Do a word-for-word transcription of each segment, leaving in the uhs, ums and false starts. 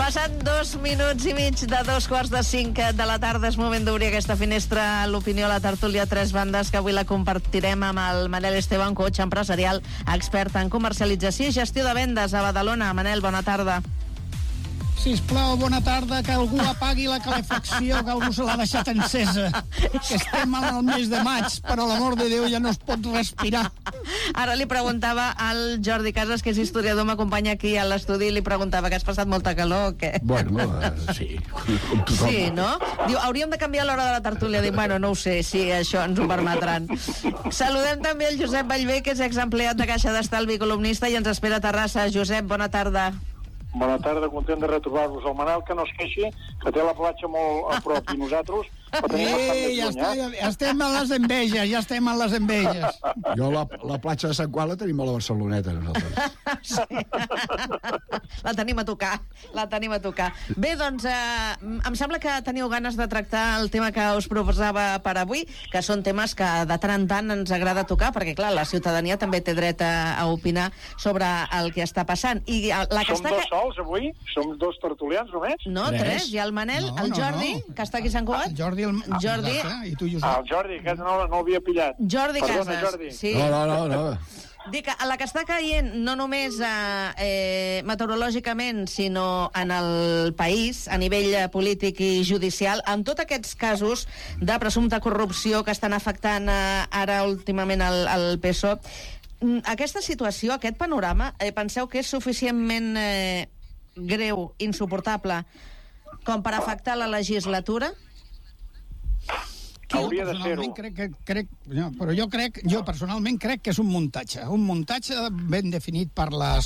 Passant dos minuts i mig de dos quarts de cinc de la tarda, és moment d'obrir aquesta finestra, l'opinió a la tertúlia Tres Bandes, que avui la compartirem amb el Manel Esteban, coach empresarial, expert en comercialització i gestió de vendes a Badalona. Manel, bona tarda. Sisplau, bona tarda, que algú apagui la calefacció, que algú se l'ha deixat encesa. Que estem en el mes de maig, però l'amor de Déu ja no es pot respirar. Ara li preguntava al Jordi Casas, que és historiador, m'acompanya aquí a l'estudi, i li preguntava que has passat molta calor o què? Bueno, uh, sí. Sí, no? Diu, hauríem de canviar l'hora de la tertúlia. Dic, bueno, no ho sé, si això ens ho permetran. Saludem també el Josep Vallvé, que és exempleat de Caixa d'Estalvi, columnista, i ens espera a Terrassa. Josep, bona tarda. Bona tarda, content de retrobar-vos. El Manel, que no es queixi, que té la platja molt a prop, i nosaltres la tenim bastant més ja, lluny, està, ja, ja estem a les enveges, ja estem a les enveges. Jo la, la platja de Sant Qual la tenim a la Barceloneta, nosaltres. Sí. La tenim a tocar, la tenim a tocar. Bé, doncs, eh, em sembla que teniu ganes de tractar el tema que us proposava per avui, que són temes que de tant en tant ens agrada tocar, perquè, clar, la ciutadania també té dret a, a opinar sobre el que està passant. I la que Som està dos sols, avui? Som dos tertulians, només? No, tres. tres. Hi ha el Manel, No, el no, Jordi, no. que està aquí a Sant Cugat. El Jordi, el... Jordi. Exacte, i tu, Josep. Ah, el Jordi, que no, no l'havia pillat. Jordi Perdona, Casas. Jordi. Sí. No, no, no, no. Dic que la que està caient no només eh, eh, meteorològicament, sinó en el país, a nivell eh, polític i judicial, amb tots aquests casos de presumpta corrupció que estan afectant eh, ara últimament el, el P S O E. Aquesta situació, aquest panorama, eh, penseu que és suficientment eh, greu, insuportable, com per afectar la legislatura? Hauria de ser-ho. Crec que, crec, no, però jo crec, jo personalment crec que és un muntatge, un muntatge ben definit per les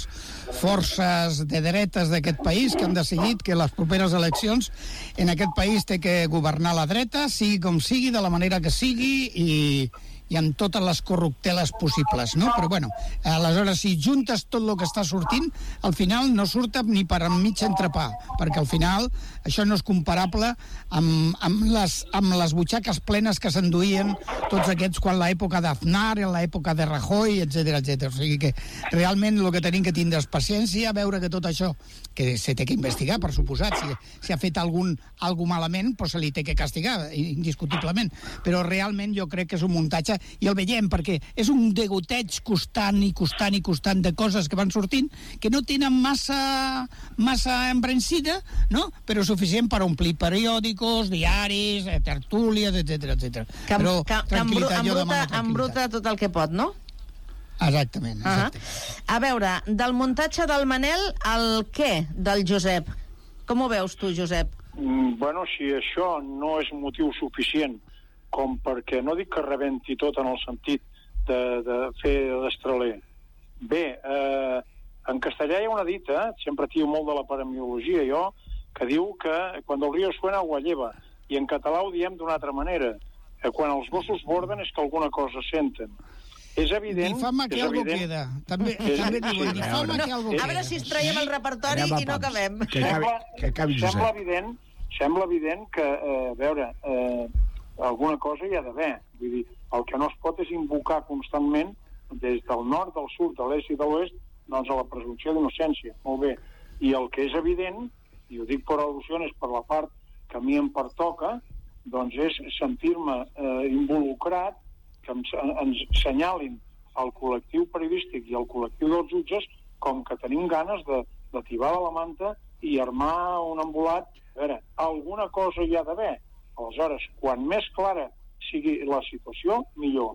forces de dretes d'aquest país, que han decidit que les properes eleccions en aquest país té que governar la dreta, sigui com sigui, de la manera que sigui, i, i amb totes les corrupteles possibles, no? Però bueno, aleshores, si juntes tot el que està sortint, al final no surt ni per enmig entrepà, perquè al final això no és comparable amb, amb, les, amb les butxaques plenes que s'enduïen tots aquests quan l'època d'Aznar, en l'època de Rajoy, etcètera, etcètera. O sigui que realment el que tenim que tindre és paciència, veure que tot això, que se té que investigar, per suposat, si, si ha fet algun, algú malament, doncs se li té que castigar, indiscutiblement. Però realment jo crec que és un muntatge, i el veiem perquè és un degoteig constant i constant i constant de coses que van sortint que no tenen massa massa embrensida, no? Però suficient per omplir periòdicos, diaris, tertúlies, etcètera, etcètera. Que, Però que, que embruta, embruta, embruta tot el que pot, no? Exactament, exacte. Uh-huh. A veure, del muntatge del Manel, el què del Josep? Com ho veus tu, Josep? Mm, bueno, si això no és motiu suficient com perquè, no dic que rebenti tot en el sentit de, de fer d'estraler. Bé, eh, en castellà hi ha una dita, sempre tio molt de la paremiologia jo, que diu que quan el río suena agua lleva, i en català ho diem d'una altra manera, que quan els gossos borden és que alguna cosa senten. És evident... Difama que algo evident, queda. També, és, també diuen, sí, difama no, que algo a queda. veure si es traiem el repertori i no acabem. Que acabi, que acabi Josep. Sembla evident, sembla evident que, eh, a veure, eh, alguna cosa hi ha d'haver. Vull dir, el que no es pot és invocar constantment des del nord, del sud, de l'est i de l'oest, doncs a la presumpció d'innocència. Molt bé. I el que és evident, i ho dic per al·lusions per la part que a mi em pertoca, doncs és sentir-me eh, involucrat, que ens, ens senyalin el col·lectiu periodístic i el col·lectiu dels jutges com que tenim ganes de, de tibar de la manta i armar un embolat. A veure, alguna cosa hi ha d'haver. Aleshores, quan més clara sigui la situació, millor.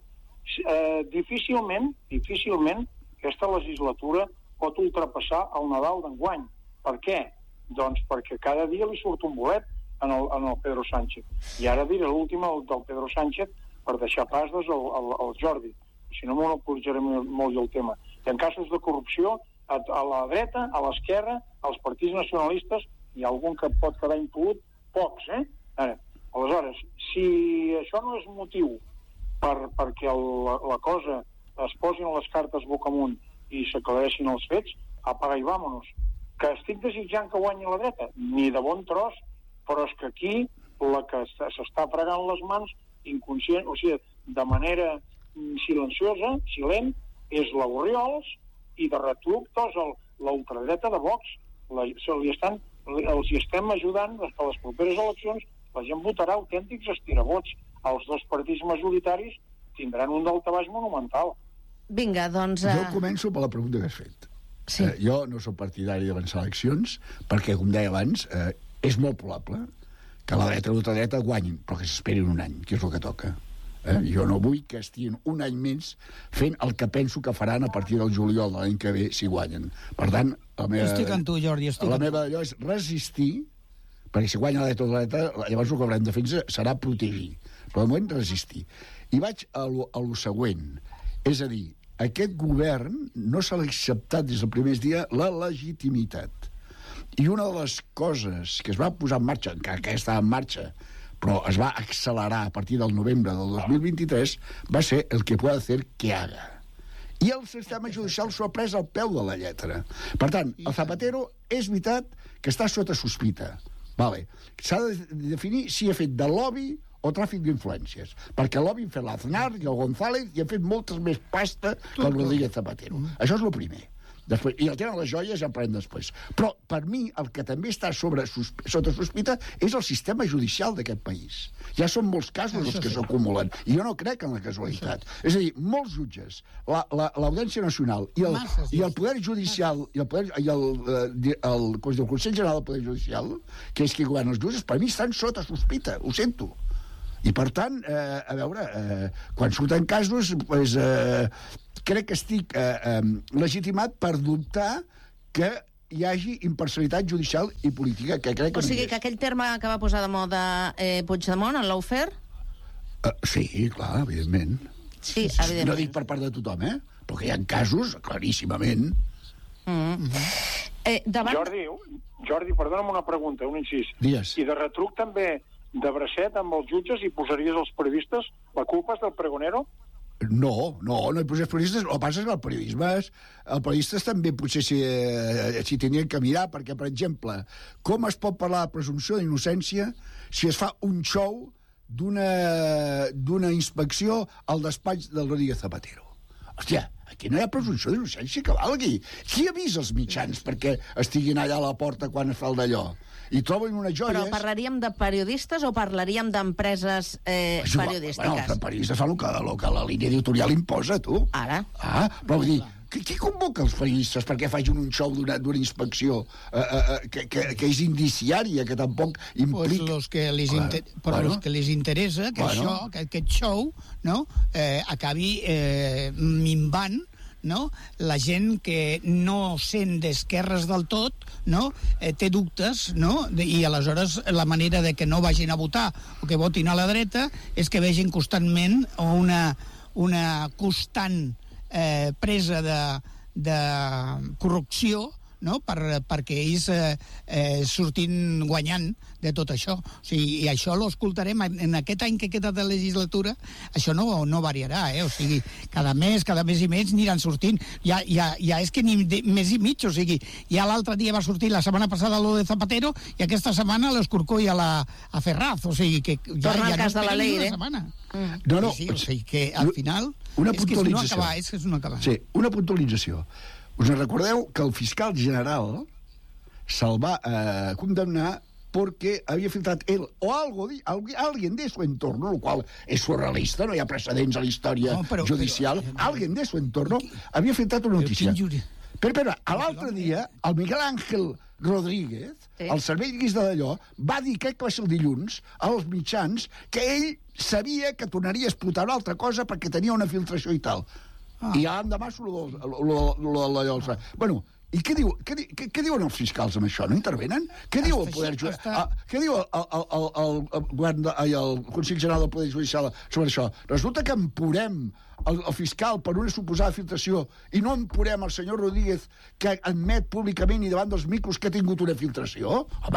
Eh, difícilment, difícilment, aquesta legislatura pot ultrapassar el Nadal d'enguany. Per què? Doncs perquè cada dia li surt un bolet en el, en el Pedro Sánchez. I ara diré l'últim del Pedro Sánchez per deixar pas des al, al, al Jordi. Si no monopolitzaré molt el tema. I en casos de corrupció, a, a la dreta, a l'esquerra, als partits nacionalistes, hi ha algun que pot quedar impulut, pocs, eh? Ara, aleshores, si això no és motiu per, perquè el, la, la cosa es posin les cartes boca amunt i s'aclareixin els fets, apaga i vámonos. Que estic desitjant que guanyi la dreta? Ni de bon tros, però és que aquí la que s'està fregant les mans inconscient, o sigui, de manera silenciosa, silent, és l'Oriols i de retruc doncs l'ultradreta de Vox. La, se li estan els hi estem ajudant que a les properes eleccions la gent votarà autèntics estirabots. Els dos partits majoritaris tindran un daltabaix monumental. Vinga, doncs... Uh... Jo començo per la pregunta que has fet. Sí. Eh, jo no soc partidari d'avançar eleccions perquè, com deia abans, eh, és molt probable que la dreta i l'ultradreta guanyin, però que s'esperin un any, que és el que toca. Eh? Jo no vull que estiguin un any més fent el que penso que faran a partir del juliol de l'any que ve si guanyen. Per tant, la meva, estic amb tu, Jordi, estic la amb meva allò és resistir, perquè si guanya la dreta o la dreta, llavors el que haurem de fer serà protegir. Però de moment resistir. I vaig a lo, a lo següent. És a dir, aquest govern no se l'ha acceptat des del primer dia la legitimitat. I una de les coses que es va posar en marxa, encara que estava en marxa, però es va accelerar a partir del novembre del dos mil vint-i-tres, va ser el que puede hacer que haga. I el sistema judicial s'ho ha pres al peu de la lletra. Per tant, el Zapatero és veritat que està sota sospita. Vale. S'ha de definir si ha fet de lobby o tràfic d'influències. Perquè el lobby han fet l'Aznar i el González i han fet moltes més pasta que el Rodríguez Zapatero. Mm. Això és el primer. Després, i el tema de les joies ja en parlem després. Però, per mi, el que també està sobre, sota sospita és el sistema judicial d'aquest país. Ja són molts casos els que s'acumulen. I jo no crec en la casualitat. És a dir, molts jutges, l'Audiència Nacional i el, i el Poder Judicial i el, poder, i el, el, el, el Consell General del Poder Judicial, que és qui governa els jutges, per mi estan sota sospita. Ho sento. I, per tant, eh, a veure, eh, quan surten casos, pues, eh, crec que estic eh, eh, legitimat per dubtar que hi hagi imparcialitat judicial i política, que crec que o sigui, no que aquell terme que va posar de moda eh, Puigdemont, en l'Aufer? Uh, sí, clar, evidentment. Sí, evidentment. No dic per part de tothom, eh? Però que hi ha casos, claríssimament. Mm. Eh, davant... Jordi, Jordi, perdona'm una pregunta, un incís. Digues. I de retruc també, de bracet amb els jutges, i posaries els periodistes? La culpa és del pregonero? No, no, no hi posés periodistes. El que passa és que el periodisme, els periodistes també potser s'hi eh, tindrien que mirar, perquè, per exemple, com es pot parlar de presumpció d'innocència si es fa un show d'una inspecció al despatx del Rodríguez Zapatero? Hòstia, aquí no hi ha presumpció d'innocència que valgui. Qui avisa els mitjans perquè estiguin allà a la porta quan es fa el d'allò? I troben unes joies... Però parlaríem de periodistes o parlaríem d'empreses eh, Això, periodístiques? Bueno, els periodistes fan el que, el que la línia editorial imposa, tu. Ara? Ah, però vull dir, qui, qui convoca els periodistes perquè facin un show d'una inspecció eh, eh, que, que, que és indiciària, que tampoc implica... Pues los que les inter... bueno, però bueno, los que les interessa que, bueno. això, que aquest show no, eh, acabi eh, minvant, no? La gent que no sent d'esquerres del tot, no? eh, té dubtes, no? I aleshores la manera de que no vagin a votar o que votin a la dreta és que vegin constantment una, una constant eh, presa de, de corrupció, no? per, perquè ells eh, eh, surtin guanyant de tot això. O sigui, i això l'escoltarem en aquest any que queda de legislatura, això no, no variarà, eh? O sigui, cada mes, cada mes i mes aniran sortint. Ja, ja, ja és que ni de, mes i mig, o sigui, ja l'altre dia va sortir, la setmana passada, lo de Zapatero, i aquesta setmana l'Escorcoll a, la, a Ferraz, o sigui, que ja, Torna ja al cas no de la Leire. setmana. Mm. No, no, sí, sí, o sigui, que al final una és que és no puntualització. acabar, és que és no acabar. Sí, una puntualització. Us recordeu que el fiscal general se'l va eh, condemnar porque había filtrat él o algo, alguien de su entorno, lo cual es surrealista, no hi ha precedents a la història no, però, judicial, però, alguien de su entorno havia filtrat una notícia. Però, però, a l'altre dia, el Miguel Ángel Rodríguez, sí. el cervell d'allò, va dir, crec que va ser el dilluns, als mitjans, que ell sabia que tornaria a explotar una altra cosa perquè tenia una filtració i tal. Ah. I l'endemà surt l'allò. Bueno, i què, diu, què, què, què diuen els fiscals amb això? No intervenen? Què diu el Poder Judicial? Ah, què diu el, el, el, el, el, govern de, el Consell General del Poder Judicial sobre això? Resulta que empurem el, el fiscal per una suposada filtració i no empurem el senyor Rodríguez que admet públicament i davant dels micros que ha tingut una filtració? Home,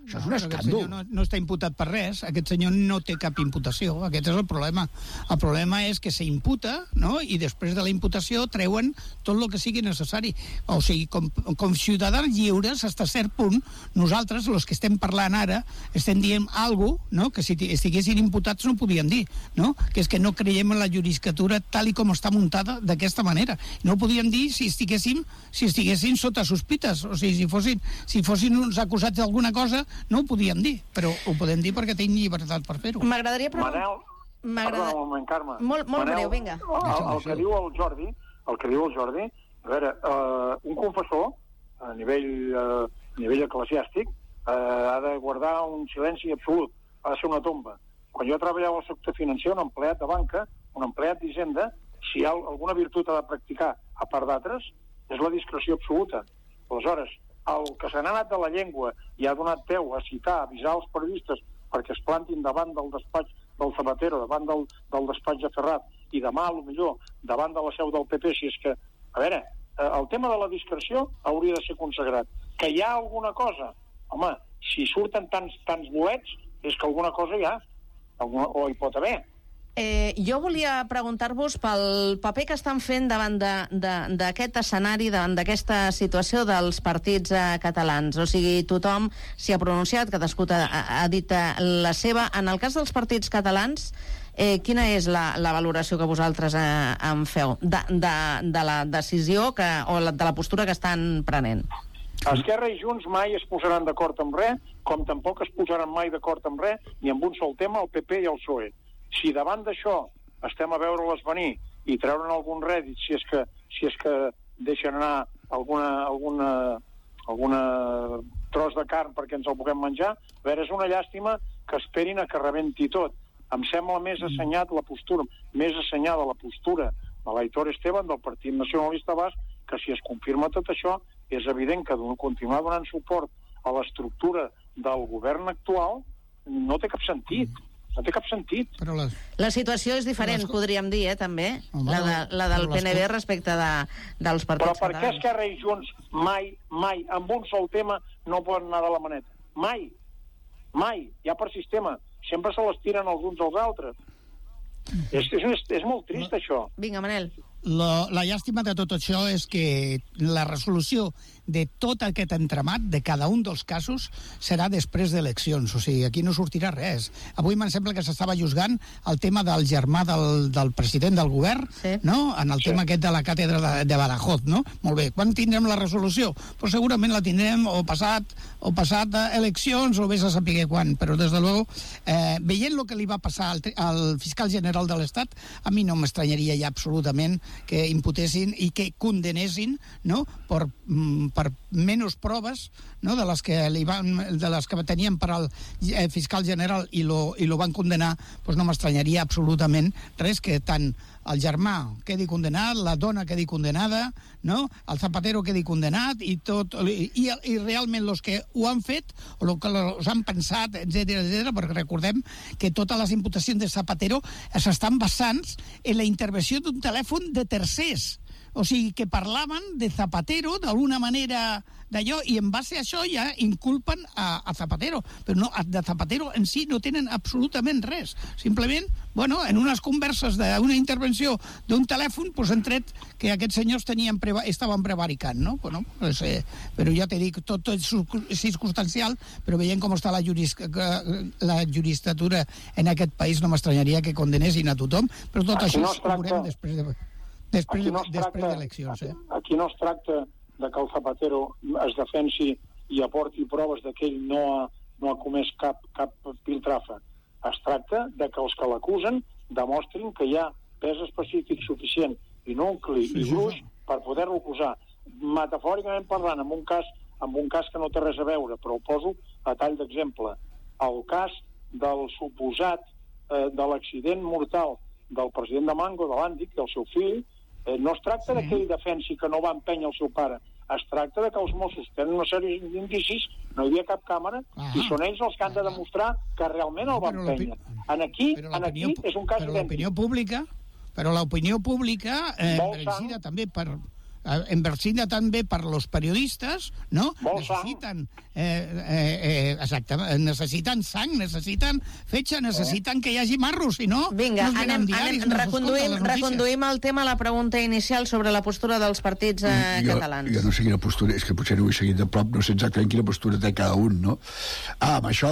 Això és un No, aquest escàndol. senyor no, no està imputat per res, aquest senyor no té cap imputació, aquest és el problema. El problema és que s'imputa, no?, i després de la imputació treuen tot el que sigui necessari. O sigui, com, com ciutadans lliures, fins a cert punt, nosaltres, els que estem parlant ara, estem dient alguna cosa, no?, que si estiguessin imputats no podien dir, no?, que és que no creiem en la judicatura tal i com està muntada d'aquesta manera. No ho podien dir si estiguéssim, si estiguessin sota sospites, o sigui, si fossin, si fossin uns acusats d'alguna cosa, no ho podíem dir, però ho podem dir perquè tinc llibertat per fer-ho. M'agradaria preguntar... Manel, perdona un moment, Carme. Molt, molt Manel, breu, vinga. El, el que diu el Jordi, el que diu el Jordi, a veure, uh, un confessor, a nivell, uh, a nivell eclesiàstic, uh, ha de guardar un silenci absolut, ha de ser una tomba. Quan jo treballava al sector financer, un empleat de banca, un empleat d'Hisenda, si hi ha alguna virtut ha de practicar, a part d'altres, és la discreció absoluta. Aleshores, el que se n'ha anat de la llengua i ha donat peu a citar, a avisar els periodistes perquè es plantin davant del despatx del Zapatero, davant del, del despatx de Ferrat, i demà, a lo millor, davant de la seu del P P, si és que... A veure, el tema de la discreció hauria de ser consagrat. Que hi ha alguna cosa? Home, si surten tants, tants bolets, és que alguna cosa hi ha, alguna, o hi pot haver. Eh, jo volia preguntar-vos pel paper que estan fent davant d'aquest escenari, davant d'aquesta situació dels partits eh, catalans. O sigui, tothom s'hi ha pronunciat, cadascú ha, ha dit la seva. En el cas dels partits catalans, eh, quina és la, la valoració que vosaltres eh, en feu de, de, de la decisió que, o la, de la postura que estan prenent? Esquerra i Junts mai es posaran d'acord amb res, com tampoc es posaran mai d'acord amb res, ni amb un sol tema, el P P i el P S O E. Si davant d'això estem a veure-les venir i treure'n algun rèdit, si és que, si és que deixen anar alguna, alguna, alguna tros de carn perquè ens el puguem menjar, a veure, és una llàstima que esperin a que rebenti tot. Em sembla més assenyat la postura, més assenyada la postura de l'Aitor Esteban, del Partit Nacionalista Basc, que si es confirma tot això, és evident que continuar donant suport a l'estructura del govern actual no té cap sentit. No té cap sentit. Però les... La situació és diferent, les... podríem dir, eh, també, Home, la, de, la del les... P N B respecte de, dels partits catalans. Però per què catalans. Esquerra i Junts mai, mai, amb un sol tema no poden anar de la maneta? Mai. Mai. Ja per sistema. Sempre se les tiren els uns als altres. És, és, és molt trist, això. Vinga, Manel. La, la llàstima de tot això és que la resolució de tot aquest entramat, de cada un dels casos, serà després d'eleccions. O sigui, aquí no sortirà res. Avui me'n sembla que s'estava juzgant el tema del germà del, del president del govern, sí, no?, en el sí. tema aquest de la càtedra de, de Badajoz, no? Molt bé. Quan tindrem la resolució? Pues segurament la tindrem o passat o passat eleccions o vés a saber quan, però des de luego, eh, veient el que li va passar al, al fiscal general de l'Estat, a mi no m'estranyaria ja absolutament que imputessin i que condenessin, no?, per, per menys proves, no?, de les que li van, de les que tenien per al fiscal general i lo, i lo van condenar, doncs no m'estranyaria absolutament res que tant el germà quedi condenat, la dona quedi condenada, no?, el Zapatero quedi condenat i tot, i, i, i realment els que ho han fet o els que els han pensat, etcètera, etcètera, perquè recordem que totes les imputacions de Zapatero s'estan basant en la intervenció d'un telèfon de tercers. O sigui, que parlaven de Zapatero d'alguna manera d'allò, i en base a això ja inculpen a, a Zapatero. Però no, de Zapatero en si no tenen absolutament res. Simplement, bueno, en unes converses d'una intervenció d'un telèfon, doncs han tret que aquests senyors tenien preva, estaven prevaricant, no? Bueno, pues, eh, però ja t'he dit, tot, tot és circumstancial, però veient com està la, juris, la juristatura en aquest país, no m'estranyaria que condenessin a tothom, però tot Aquí això no ho veurem després de... Després, no després d'eleccions, eh? Aquí no es tracta de que el Zapatero es defensi i aporti proves de que ell no ha, no ha comès cap, cap piltrafa. Es tracta de que els que l'acusen demostrin que hi ha pes específic suficient i nucli sí, i gruix sí, sí. per poder-lo acusar. Metafòricament parlant, en un cas, en un cas que no té res a veure, però ho poso a tall d'exemple. El cas del suposat eh, de l'accident mortal del president de Mango, de l'Àndic, del seu fill, eh, no es tracta sí. de que ell defensi que no va empènyer el seu pare, es tracta de que els Mossos tenen una sèrie d'indicis, no hi havia cap càmera, ah, i són ells els que han de demostrar que realment el va empènyer. En aquí, en aquí és un cas però l'opinió pública, però l'opinió pública, eh, dirigida també per, enversida també per los periodistes, no? Vol sang. Necessiten, eh, eh, eh, exactament, necessiten sang, necessiten fetge, necessiten que hi hagi marros, si no, Vinga, no es venen anem, diaris, anem no reconduïm, s'escolten les notícies. reconduïm el tema a la pregunta inicial sobre la postura dels partits eh, jo, catalans. jo no sé quina postura, és que potser no ho he seguit de prop, no sé exactament quina postura té cada un, no? Ah, amb això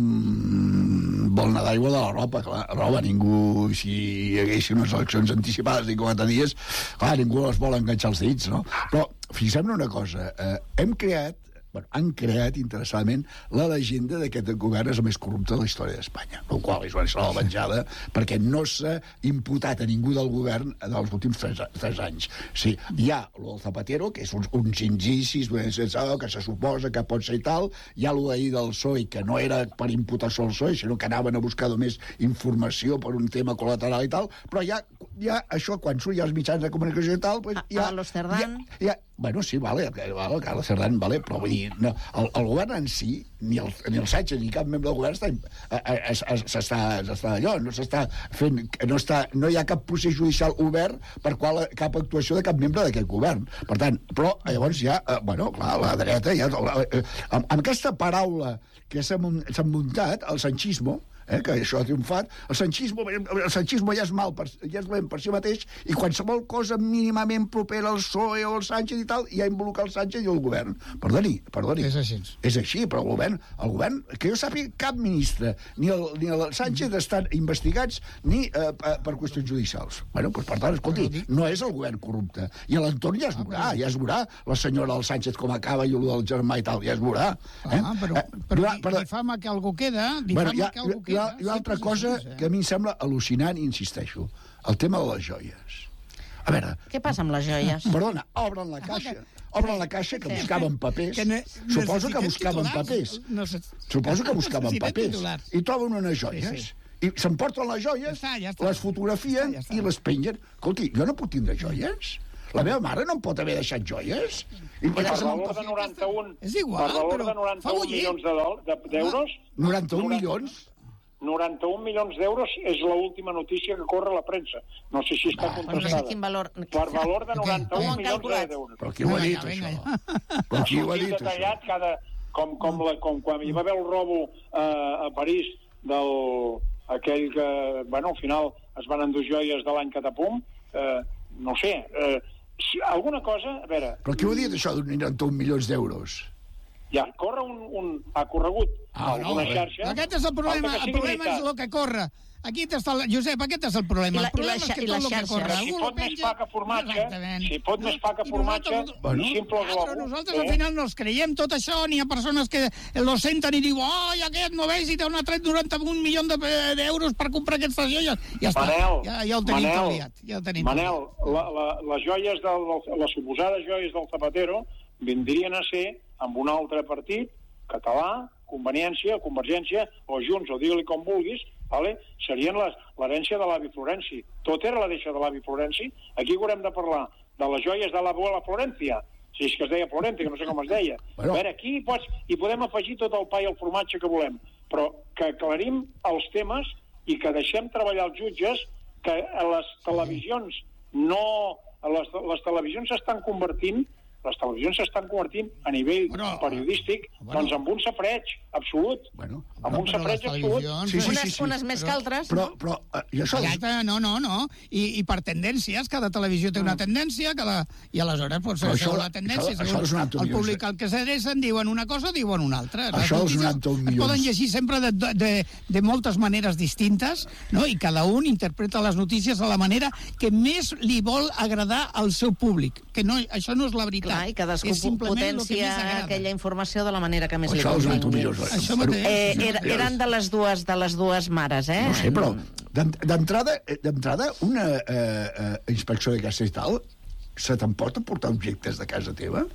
tothom vol nedar aigua de la ropa, clar, roba, ningú, si hi haguessin unes eleccions anticipades de quatre dies, clar, ningú les vol enganxar els dits, no? Però fixem-ne una cosa, eh, hem creat, bueno, han creat interessadament la llegenda d'aquest govern és el més corrupte de la història d'Espanya, el qual és una venjada perquè no s'ha imputat a ningú del govern dels últims tres, tres anys. Sí, hi ha el Zapatero, que és uns, uns indicis que se suposa que pot ser i tal, hi ha l'ahir del P S O E, que no era per imputar-se al P S O E, sinó que anaven a buscar només informació per un tema col·lateral i tal, però ja, ja això, quan surt ja els mitjans de comunicació i tal, pues, ja, a los Cerdán. Ja, ja, bueno, sí, vale, vale Carles Cerdán, vale, però vull dir, no, el, el govern en si, ni el, ni el Sánchez ni cap membre del govern està, s'està allò, no s'està fent, no, està, no hi ha cap procés judicial obert per qual, cap actuació de cap membre d'aquest govern. Per tant, però llavors ja, eh, bueno, clar, la dreta ja, eh, amb, amb aquesta paraula que s'ha muntat, el sanchismo, eh, que això ha triomfat, el sanchismo, el sanchismo ja és mal, per, ja és dolent per si mateix, i qualsevol cosa mínimament propera al P S O E o al Sánchez i tal, ja involucra el Sánchez i el govern. Perdoni, perdoni. És així. És així, però el govern, el govern, que jo sàpiga, cap ministre, ni el, ni el Sánchez estan investigats ni eh, per qüestions judicials. Bueno, doncs, per tant, escolti, no és el govern corrupte. I a l'entorn ja es veurà, ja es veurà la senyora del Sánchez com acaba i el del germà i tal, ja es veurà. Eh? Ah, però, però, eh, però difama que algú queda, difama bueno, ja, que algú queda. Hi ha, hi ha altra cosa que a mi em sembla al·lucinant, i insisteixo, el tema de les joies. A veure... Què passa amb les joies? Perdona, obren la caixa. Obren la caixa, que buscaven papers. Suposo que buscaven papers. Suposo que buscaven papers. I troben unes joies. I s'emporten les joies, les fotografien i les pengen. Escolti, jo no puc tindre joies? La meva mare no em pot haver deixat joies? I per valor de noranta-un, és igual, per valor de noranta-un milions d'euros... noranta-un milions? noranta-un milions d'euros és l'última notícia que corre a la premsa. No sé si està contestada. Quin valor... Per valor de noranta-un milions d'euros. Però qui ho ha dit, això? Però qui ho ha dit, això? Cada, com, com, la, com quan hi va haver el robo eh, a París del aquell que, bueno, al final es van endur joies de l'any Catapum, eh, no sé, eh, si alguna cosa, a veure... Però qui ho ha dit, això, d'un noranta-un milions d'euros? Ja, corre un... un ha corregut ah, alguna no, xarxa... Aquest és el problema, el problema és el que corre. Aquí està el... Josep, aquest és el problema. La, el problema és que tot el que corre... Si pot més pa que formatge, si pot més pa que formatge, bueno, simple globo. Però nosaltres al final no els creiem tot això, n'hi ha persones que lo senten i diuen oh, i aquest no veus si té una tret noranta-un milions d'euros per comprar aquestes joies. Ja està, Manel, ja, ja ho tenim tot liat. Ja ho tenim Manel, la, la, les joies, del, les suposades joies del Zapatero vindrien a ser amb un altre partit, català, Conveniència, Convergència, o Junts, o digue-li com vulguis, vale? Serien l'herència de l'avi Florenci. Tot era l'herència de l'avi Florenci. Aquí haurem de parlar de les joies de l'abuela Florencia, si és que es deia Florencia, que no sé com es deia. Bueno. A veure, aquí hi, pots, hi podem afegir tot el pa i el formatge que volem, però que aclarim els temes i que deixem treballar els jutges, que a les televisions no... A les, les televisions s'estan convertint les televisions s'estan convertint a nivell bueno, periodístic bueno, doncs amb un safareig absolut. Bueno, amb un safareig absolut. Sí, sí, sí, sí, sí. Unes més que altres. Però, però, uh, i això... Exacte, no, no, no. I, I per tendències, cada televisió té una tendència, cada... i aleshores, pues, això, la tendència, això, això, això el públic al que s'adrecen diuen una cosa o diuen una altra. Això és noranta un milions. Poden llegir sempre de, de, de moltes maneres distintes, no? I cada un interpreta les notícies a la manera que més li vol agradar al seu públic. Que no, això no és la veritat. Clar, i cadascú potencia aquella informació de la manera que més això li convingui. Això mateix. Eh, era, eren de les dues de les dues mares, eh? No sé, però d'entrada d'entrada una eh, eh, inspecció de casa i tal se te'n pot aportar objectes de casa teva?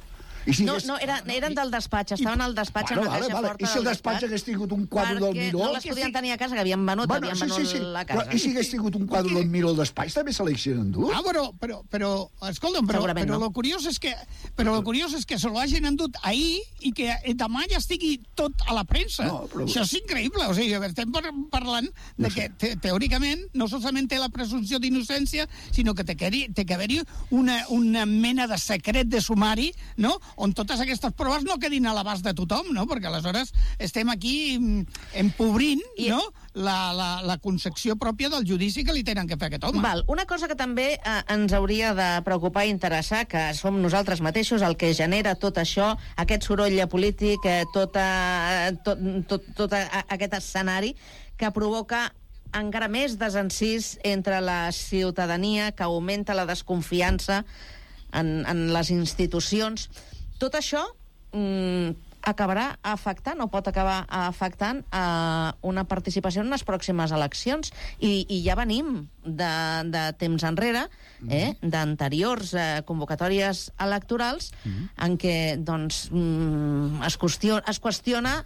I si no, hagués... no, era, eren del despatx, estaven al despatx, Bueno, en la vale, caixa vale. forta I si el del despatx hagués tingut un quadre del Miró... Perquè no les podien tenir a casa, que havien venut, Bueno, havien sí, venut sí, sí. la Però, casa. I si hagués tingut un quadre del Miró al despatx, també se l'haguessin endut? Ah, però, però, però escolta'm, però, Segurament però no. lo curiós és que, però lo curiós és que se lo hagin endut ahir i que demà ja estigui tot a la premsa. No, però- Això és increïble. O sigui, estem par parlant de No sé. que, te teòricament, no solament té la presumpció d'innocència, sinó que té que té que haver-hi una, una mena de secret de sumari, no?, on totes aquestes proves no quedin a l'abast de tothom, no?, perquè aleshores estem aquí mm, empobrint, I- no?, la, la, la concepció pròpia del judici que li tenen que fer a aquest home. Val, una cosa que també eh, ens hauria de preocupar i interessar, que som nosaltres mateixos el que genera tot això, aquest soroll polític, eh, tota, tot, tot, tot a, aquest escenari que provoca encara més desencís entre la ciutadania, que augmenta la desconfiança en, en les institucions. Tot això mm, acabarà afectant o pot acabar afectant a una participació en les pròximes eleccions. I, i ja venim de, de temps enrere, eh, d'anteriors eh, convocatòries electorals, mm-hmm. en què doncs, mm, es, qüestiona, es qüestiona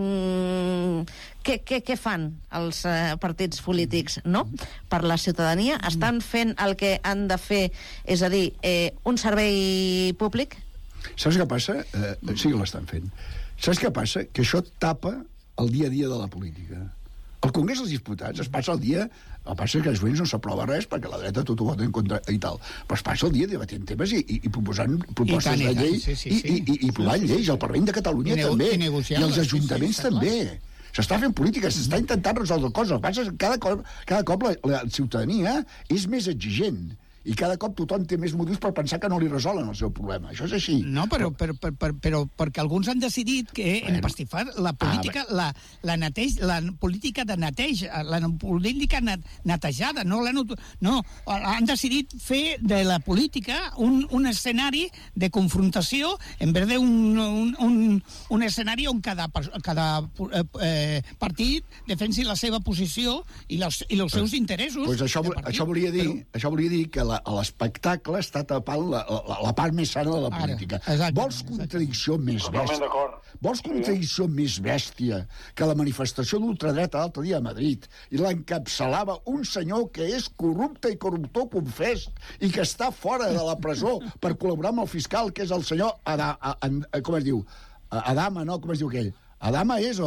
mm, què, què, què fan els eh, partits polítics, no? Per la ciutadania. Estan fent el que han de fer, és a dir, eh, un servei públic? Saps què passa? Eh, sí que l'estan fent. Saps què passa? Que això tapa el dia a dia de la política. El Congrés dels Diputats es passa el dia... El que passa és que als no s'aprova res perquè la dreta tot ho vota en contra i tal. Però es passa el dia debatent temes i, i, i proposant propostes I tant, i de llei tant, sí, sí, i, sí. i, i, i provant Sí, sí, sí. lleis. El Parlament de Catalunya I nego- també. i I negociant-les, els sí, sí, ajuntaments està clar. també. S'està fent política, s'està intentant resoldre coses. El que passa és que cada cop, cada cop la, la ciutadania és més exigent. I cada cop tothom té més motius per pensar que no li resolen el seu problema. Això és així. No, però, però, però, però, però perquè alguns han decidit que bueno. empastifar la política, ah, la, la, neteix, la política de neteig, la política net, netejada, no, la, no, han decidit fer de la política un, un escenari de confrontació en vez d'un un, un, un escenari on cada, cada eh, partit defensi la seva posició i, les, i els seus interessos. Pues això, això, volia dir, però... això volia dir que l'espectacle està tapant la, la, la part més sana de la política. Ara, Vols contradicció més bèstia? Vols contradicció més bèstia que la manifestació d'ultradreta l'altre dia a Madrid i l'encapçalava un senyor que és corrupte i corruptor confés i que està fora de la presó per col·laborar amb el fiscal, que és el senyor Adama, com es diu? Adama, no? Com es diu aquell? Adama és...